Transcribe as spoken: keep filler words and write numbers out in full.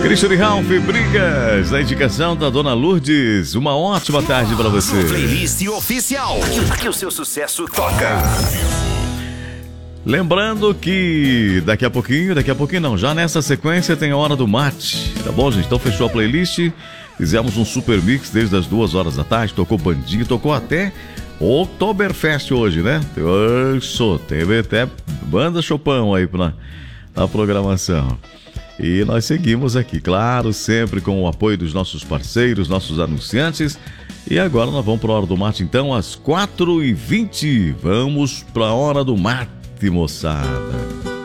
Christian e Ralph Brigas, na indicação da Dona Lourdes. Uma ótima tarde para você. Playlist oficial. Aqui, aqui o seu sucesso toca. Lembrando que daqui a pouquinho, daqui a pouquinho não, já nessa sequência tem a Hora do Mate, tá bom, gente? Então fechou a playlist, fizemos um super mix desde as duas horas da tarde, tocou bandinho, tocou até Oktoberfest hoje, né? Isso, teve até banda Chopin aí na, na programação. E nós seguimos aqui, claro, sempre com o apoio dos nossos parceiros, nossos anunciantes. E agora nós vamos para a Hora do Mate, então, às quatro e vinte. Vamos para a Hora do Mate, moçada.